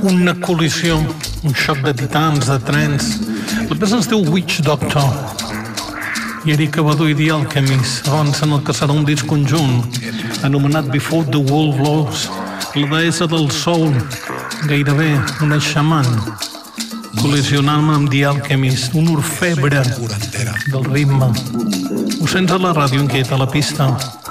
una col·lisió, un xoc de titans, de trens. La peça es diu Witch Doctor. I Eric Abadú i The Alchemist avancen el que serà un disc conjunt anomenat Before the World Blows. La deessa del soul, gairebé una xaman, col·lisionant amb The Alchemist, un orfebre del ritme. Ho sents a la ràdio inquieta, a la pista.